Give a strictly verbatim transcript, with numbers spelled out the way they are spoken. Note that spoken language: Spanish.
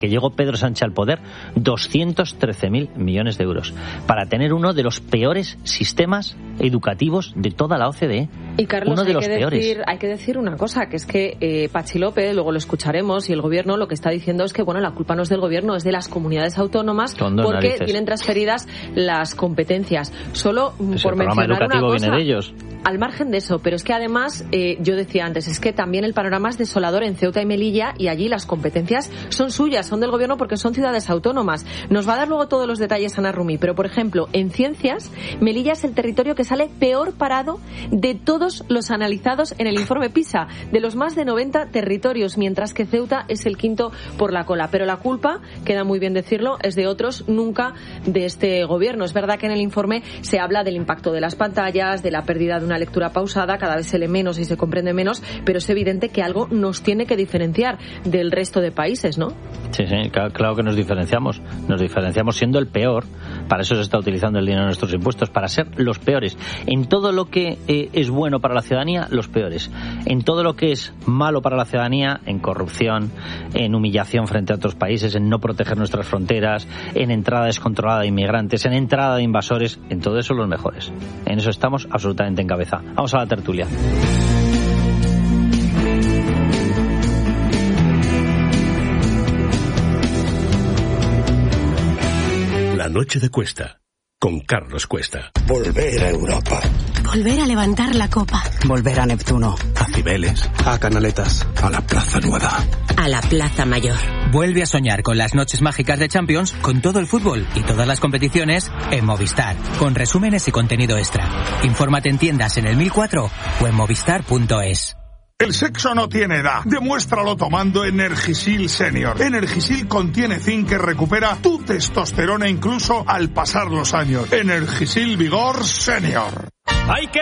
que llegó Pedro Sánchez al poder, doscientos trece mil millones de euros, para tener uno de los peores sistemas educativos de toda la O C D E. Y Carlos, uno de hay, los que peores. decir, hay que decir una cosa, que es que eh, Patxi López, luego lo escucharemos, y el gobierno lo que está diciendo es que bueno, la culpa no es del gobierno, es de las comunidades autónomas, porque narices. tienen transferidas las competencias. Solo pues por el programa mencionar educativo una cosa, viene de ellos. Al margen de eso, pero es que además, eh, yo decía antes, es que también el panorama es desolador en Ceuta y Melilla, y allí las competencias son suyas, son del gobierno porque son ciudades autónomas. Nos va a dar luego todos los detalles Ana Rumi, pero por ejemplo, en ciencias, Melilla es el territorio que sale peor parado de todos los analizados en el informe PISA, de los más de noventa territorios, mientras que Ceuta es el quinto por la cola. Pero la culpa, queda muy bien decirlo, es de otros, nunca de este gobierno. Es verdad que en el informe se habla del impacto de las pantallas, de la pérdida de una lectura pausada, cada vez se lee menos y se comprende menos, pero es evidente que algo nos tiene que diferenciar del resto de países, ¿no? Sí, sí, claro que nos diferenciamos. Nos diferenciamos siendo el peor. Para eso se está utilizando el dinero de nuestros impuestos, para ser los peores. En todo lo que eh, es bueno para la ciudadanía, los peores. En todo lo que es malo para la ciudadanía, en corrupción, en humillación frente a otros países, en no proteger nuestras fronteras, en entrada descontrolada de inmigrantes, en entrada de invasores, en todo eso los mejores. En eso estamos absolutamente en cabeza. Vamos a la tertulia. La noche de Cuesta, con Carlos Cuesta. Volver a Europa. Volver a levantar la copa. Volver a Neptuno. A Cibeles. A Canaletas. A la Plaza Nueva. A la Plaza Mayor. Vuelve a soñar con las noches mágicas de Champions, con todo el fútbol y todas las competiciones en Movistar, con resúmenes y contenido extra. Infórmate en tiendas en el mil cuatro o en movistar punto es. El sexo no tiene edad. Demuéstralo tomando Energisil Senior. Energisil contiene zinc que recupera tu testosterona incluso al pasar los años. Energisil Vigor Senior. Hay que